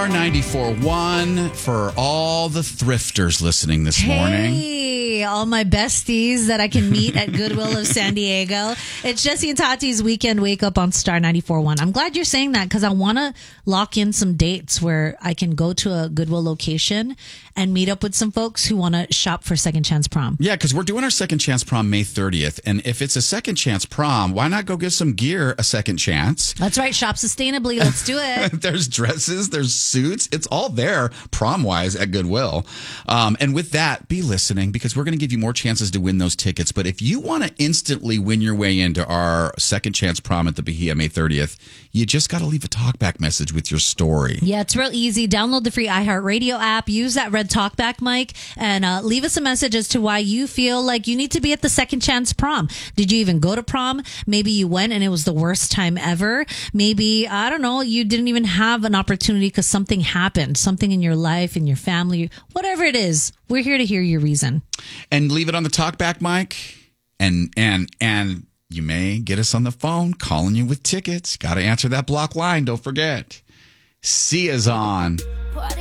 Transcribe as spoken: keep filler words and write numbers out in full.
Star ninety-four point one for all the thrifters listening this morning. Hey, all my besties that I can meet at Goodwill of San Diego. It's Jesse and Tati's Weekend Wake Up on Star ninety-four point one. I'm glad you're saying that because I want to lock in some dates where I can go to a Goodwill location and meet up with some folks who want to shop for Second Chance Prom. Yeah, because we're doing our Second Chance Prom May thirtieth. And if it's a Second Chance Prom, why not go give some gear a second chance? That's right. Shop sustainably. Let's do it. There's dresses, there's suits. It's all there prom-wise at Goodwill. Um, and with that, be listening because we're going to give you more chances to win those tickets. But if you want to instantly win your way into our Second Chance Prom at the Bahia May thirtieth, you just got to leave a talkback message with your story. Yeah, it's real easy. Download the free iHeartRadio app. Use that red talkback mic and uh, leave us a message as to why you feel like you need to be at the Second Chance Prom. Did you even go to prom? Maybe you went and it was the worst time ever. Maybe, I don't know, you didn't even have an opportunity because something happened, something in your life, in your family, whatever it is. We're here to hear your reason. And leave it on the talkback mic. And, and, and you may get us on the phone calling you with tickets. Got to answer that block line. Don't forget. Sia's on.